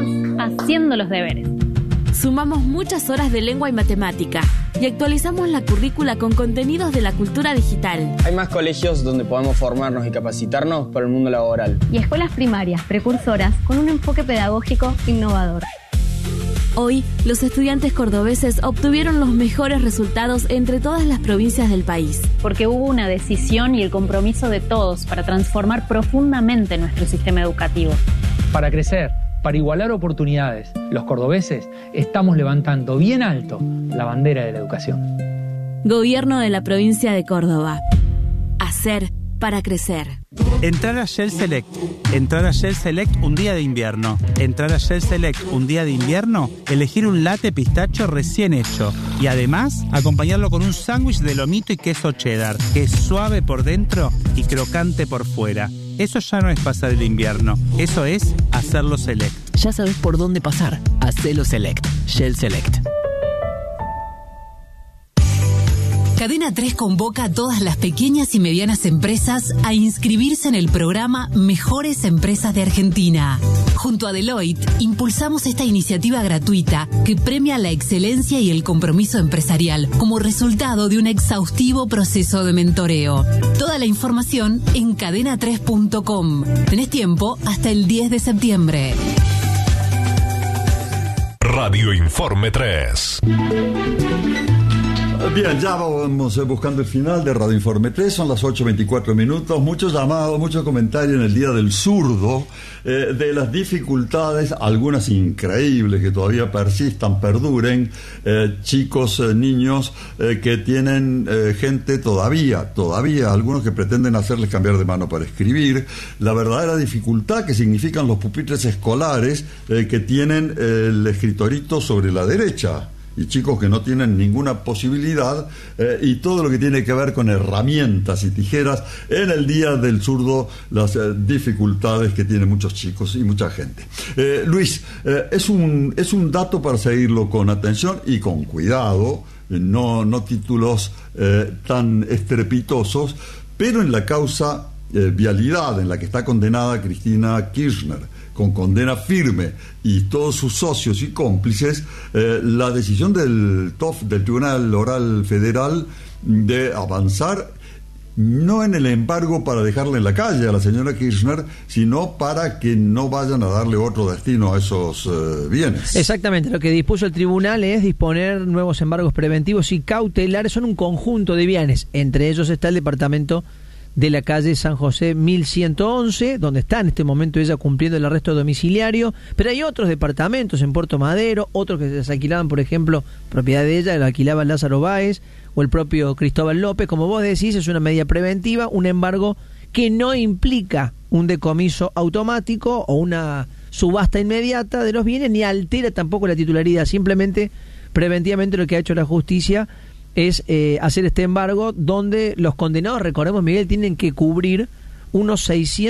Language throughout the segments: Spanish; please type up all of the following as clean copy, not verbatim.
estamos haciendo los deberes. Sumamos muchas horas de lengua y matemática y actualizamos la currícula con contenidos de la cultura digital. Hay más colegios donde podemos formarnos y capacitarnos para el mundo laboral. Y escuelas primarias, precursoras, con un enfoque pedagógico innovador. Hoy, los estudiantes cordobeses obtuvieron los mejores resultados entre todas las provincias del país. Porque hubo una decisión y el compromiso de todos para transformar profundamente nuestro sistema educativo. Para crecer, para igualar oportunidades, los cordobeses estamos levantando bien alto la bandera de la educación. Gobierno de la provincia de Córdoba. Hacer para crecer. Entrar a Shell Select. Entrar a Shell Select un día de invierno. Entrar a Shell Select un día de invierno, elegir un latte pistacho recién hecho. Y además, acompañarlo con un sándwich de lomito y queso cheddar, que es suave por dentro y crocante por fuera. Eso ya no es pasar el invierno, eso es hacerlo Select. Ya sabes por dónde pasar. Hacelo Select. Shell Select. Cadena 3 convoca a todas las pequeñas y medianas empresas a inscribirse en el programa Mejores Empresas de Argentina. Junto a Deloitte, impulsamos esta iniciativa gratuita que premia la excelencia y el compromiso empresarial como resultado de un exhaustivo proceso de mentoreo. Toda la información en cadena3.com. Tenés tiempo hasta el 10 de septiembre. Radio Informe 3. Bien, ya vamos buscando el final de Radio Informe 3, son las 8:24 minutos, muchos llamados, muchos comentarios en el Día del Zurdo, de las dificultades, algunas increíbles que todavía persistan, perduren, chicos, niños que tienen gente todavía, algunos que pretenden hacerles cambiar de mano para escribir, la verdadera dificultad que significan los pupitres escolares que tienen el escritorito sobre la derecha. Y chicos que no tienen ninguna posibilidad y todo lo que tiene que ver con herramientas y tijeras en el Día del Zurdo, las dificultades que tienen muchos chicos y mucha gente. Luis, es un dato para seguirlo con atención y con cuidado, no títulos tan estrepitosos, pero en la causa vialidad en la que está condenada Cristina Kirchner, con condena firme, y todos sus socios y cómplices, la decisión del TOF, del Tribunal Oral Federal, de avanzar no en el embargo para dejarle en la calle a la señora Kirchner, sino para que no vayan a darle otro destino a esos bienes. Exactamente, lo que dispuso el tribunal es disponer nuevos embargos preventivos y cautelares. Son un conjunto de bienes, entre ellos está el departamento de la calle San José 1111, donde está en este momento ella cumpliendo el arresto domiciliario, pero hay otros departamentos en Puerto Madero, otros que se alquilaban, por ejemplo, propiedad de ella, lo alquilaba Lázaro Báez o el propio Cristóbal López. Como vos decís, es una medida preventiva, un embargo que no implica un decomiso automático o una subasta inmediata de los bienes, ni altera tampoco la titularidad, simplemente preventivamente lo que ha hecho la justicia es hacer este embargo, donde los condenados, recordemos, Miguel, tienen que cubrir unos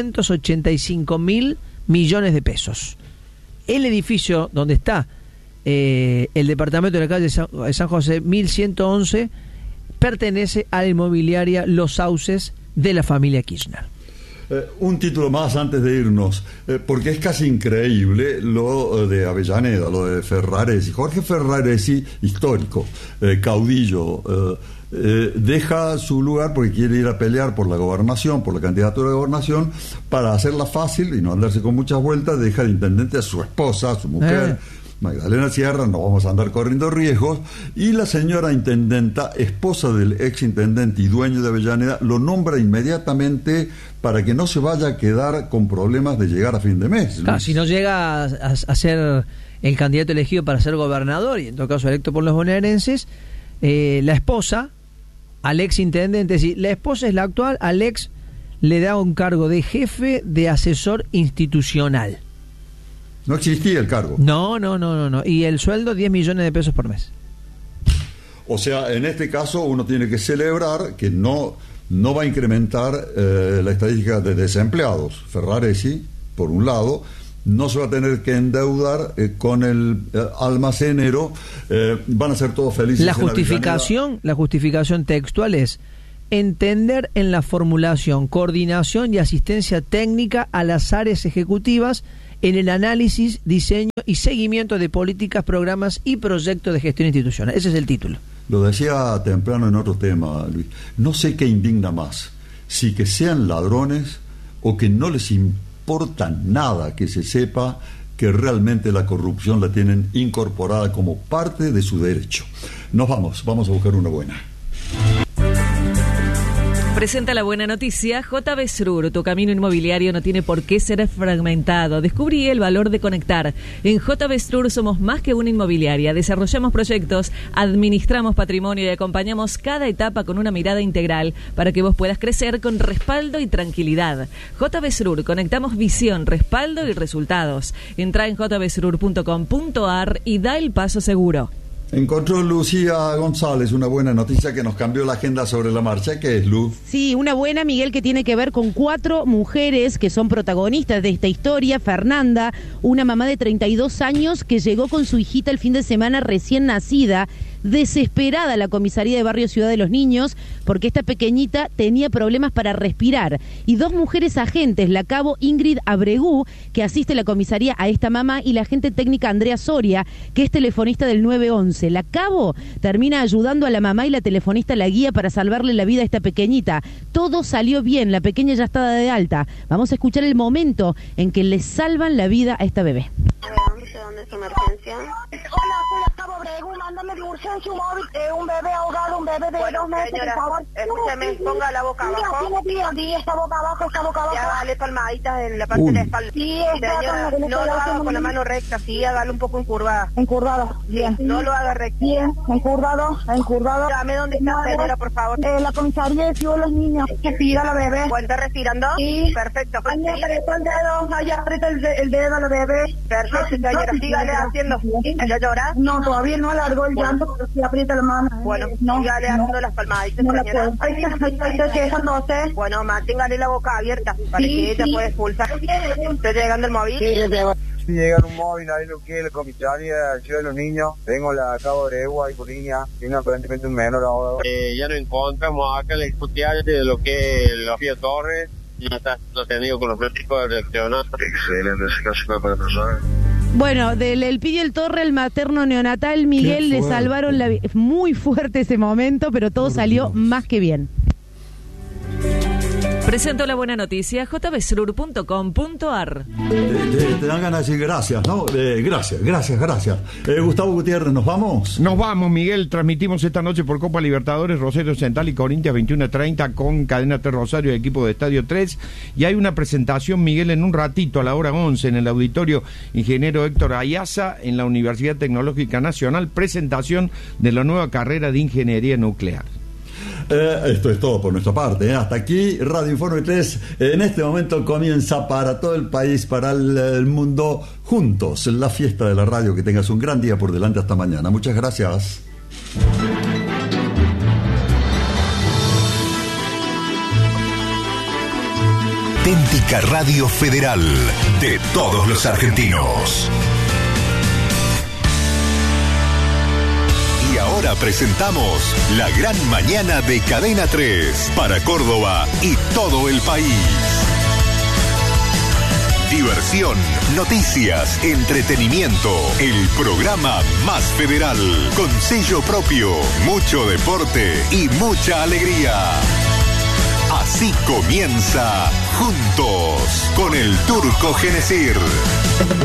685.000 millones de pesos. El edificio donde está el departamento de la calle San José 1111 pertenece a la inmobiliaria Los Sauces de la familia Kirchner. Un título más antes de irnos, porque es casi increíble lo de Avellaneda, lo de Ferraresi. Jorge Ferraresi, histórico, caudillo, deja su lugar porque quiere ir a pelear por la gobernación, por la candidatura de gobernación, para hacerla fácil y no andarse con muchas vueltas. Deja de intendente a su esposa, a su mujer, Magdalena Sierra, no vamos a andar corriendo riesgos, y la señora intendenta, esposa del ex intendente y dueño de Avellaneda, lo nombra inmediatamente para que no se vaya a quedar con problemas de llegar a fin de mes. Claro, si no llega a ser el candidato elegido para ser gobernador, y en todo caso electo por los bonaerenses, la esposa al ex intendente, es decir, la esposa es la actual, al ex le da un cargo de jefe de asesor institucional. No existía el cargo. No. Y el sueldo, 10 millones de pesos por mes. O sea, en este caso uno tiene que celebrar que no va a incrementar la estadística de desempleados. Ferraresi, por un lado, no se va a tener que endeudar con el almacenero. Van a ser todos felices. La justificación textual es entender en la formulación, coordinación y asistencia técnica a las áreas ejecutivas en el análisis, diseño y seguimiento de políticas, programas y proyectos de gestión institucional. Ese es el título. Lo decía temprano en otro tema, Luis. No sé qué indigna más, si que sean ladrones o que no les importa nada que se sepa que realmente la corrupción la tienen incorporada como parte de su derecho. Nos vamos a buscar una buena. Presenta la buena noticia, JB Srur, tu camino inmobiliario no tiene por qué ser fragmentado. Descubrí el valor de conectar. En JB Srur somos más que una inmobiliaria. Desarrollamos proyectos, administramos patrimonio y acompañamos cada etapa con una mirada integral para que vos puedas crecer con respaldo y tranquilidad. JB Srur, conectamos visión, respaldo y resultados. Entra en jbsrur.com.ar y da el paso seguro. Encontró Lucía González una buena noticia que nos cambió la agenda sobre la marcha. ¿Qué es, Lu? Sí, una buena, Miguel, que tiene que ver con 4 mujeres que son protagonistas de esta historia. Fernanda, una mamá de 32 años que llegó con su hijita el fin de semana recién nacida, desesperada a la comisaría de Barrio Ciudad de los Niños porque esta pequeñita tenía problemas para respirar. Y 2 mujeres agentes, la cabo Ingrid Abregú, que asiste a la comisaría a esta mamá, y la agente técnica Andrea Soria, que es telefonista del 911. La cabo termina ayudando a la mamá y la telefonista la guía para salvarle la vida a esta pequeñita. Todo salió bien, la pequeña ya estaba de alta. Vamos a escuchar el momento en que le salvan la vida a esta bebé. ¿Dónde es tu emergencia? Hola, soy la cabo Bregu, mándame de urgencia un móvil, un bebé ahogado, un bebé de 2 meses, señora, por favor. Escúchame, ponga la boca abajo. Sí, está boca abajo, Ya, dale palmaditas en la parte de la espalda. Sí, señora, no lo haga con la mano recta, sí, hágalo un poco encurvada. Encurvada, bien. No lo haga recto. Bien, encurvado. Dame dónde está, señora, por favor. La comisaría de Ciudad de los Niños. Respira la bebé. ¿Está respirando? Sí. Perfecto. Allá aprieta el dedo, allá aprieta el dedo a la bebé. Perfecto, señora. Sígale haciendo. ¿Ya llora? No, todavía no alargó el llanto, pero sí aprieta la mano. Bueno, sígale haciendo las palmaditas, señora. Ahí está quejándose. Bueno, manténgale la boca abierta para que ella pueda expulsar. ¿Está llegando el móvil? Sí, llega en un móvil, ahí lo que es la comisaría de Ciudad de los Niños. Tengo la cabo de Egua y Curiña, tiene aparentemente un menor ahora. Ya nos encontramos acá en la discutible de lo que es la Fía Torres. Ya está tenido con los médicos de reaccionar. Excelente, ese caso para nosotros. Bueno, del Elpidio el Torre, el materno neonatal, Miguel, le salvaron la vida. Muy fuerte ese momento, pero todo salió más que bien. Presento la buena noticia, jbsrur.com.ar. Te dan ganas de decir gracias, ¿no? Gracias. Gustavo Gutiérrez, ¿nos vamos? Nos vamos, Miguel. Transmitimos esta noche por Copa Libertadores, Rosario Central y Corinthians 21:30 con Cadena 3 Rosario, equipo de Estadio 3. Y hay una presentación, Miguel, en un ratito, a la hora 11, en el auditorio Ingeniero Héctor Ayaza, en la Universidad Tecnológica Nacional, presentación de la nueva carrera de Ingeniería Nuclear. Esto es todo por nuestra parte. Hasta aquí Radio Informe 3. En este momento comienza para todo el país, para el mundo, juntos, la fiesta de la radio. Que tengas un gran día por delante. Hasta mañana. Muchas gracias. Auténtica Radio Federal de todos los argentinos. Ahora presentamos la gran mañana de Cadena 3 para Córdoba y todo el país. Diversión, noticias, entretenimiento, el programa más federal, con sello propio, mucho deporte y mucha alegría. Así comienza Juntos con el Turco Genesir.